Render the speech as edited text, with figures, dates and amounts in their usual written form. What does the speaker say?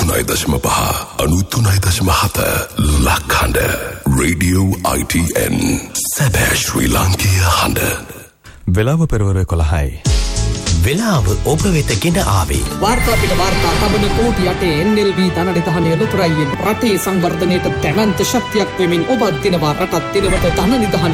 93.5 93.7 ලක්හඬ Radio ITN සැබෑ ශ්‍රී ලාංකීය හඬ. වෙලාව පෙරවර 11යි. වෙලාව ඔබ වෙත ගෙන ආවේ වාර්තා පිට වාර්තා තබන කෝටි 8 NLB ධනනිධානය ලොතරැයියෙන් රටේ සංවර්ධනයට දැවැන්ත ශක්තියක් වෙමින් ඔබ දිනවා රටත් දිනවට ධනනිධානය